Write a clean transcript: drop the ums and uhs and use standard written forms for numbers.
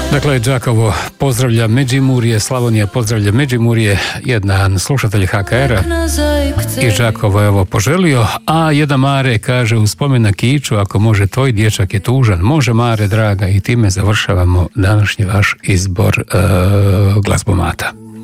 Dakle, Đakovo pozdravlja Međimurje, Slavonija pozdravlja Međimurje, jedan slušatelj HKR-a i Đakovo je ovo poželio, a jedan Mare kaže u spomen na Kiču, ako može tvoj dječak je tužan, može Mare draga, i time završavamo današnji vaš izbor glazbomata.